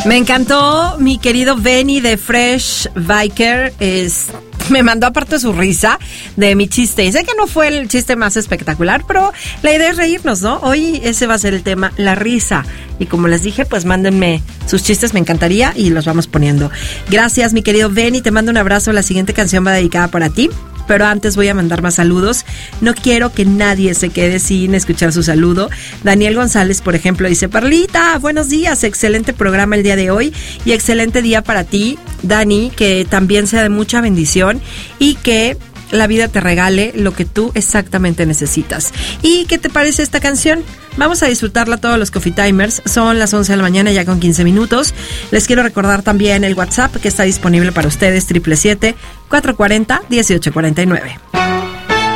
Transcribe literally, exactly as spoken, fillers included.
Me encantó mi querido Benny de Fresh Biker. Es, me mandó aparte su risa de mi chiste. Sé que no fue el chiste más espectacular, pero la idea es reírnos, ¿no? Hoy ese va a ser el tema, la risa. Y como les dije, pues mándenme sus chistes, me encantaría, y los vamos poniendo. Gracias, mi querido Benny. Te mando un abrazo. La siguiente canción va dedicada para ti. Pero antes voy a mandar más saludos. No quiero que nadie se quede sin escuchar su saludo. Daniel González, por ejemplo, dice: Perlita, buenos días, excelente programa el día de hoy y excelente día para ti, Dani, que también sea de mucha bendición y que la vida te regale lo que tú exactamente necesitas. ¿Y qué te parece esta canción? Vamos a disfrutarla todos los Coffee Timers. Son las once de la mañana ya con quince minutos. Les quiero recordar también el WhatsApp que está disponible para ustedes, siete siete siete, cuatro cuatro cero, uno ocho cuatro nueve.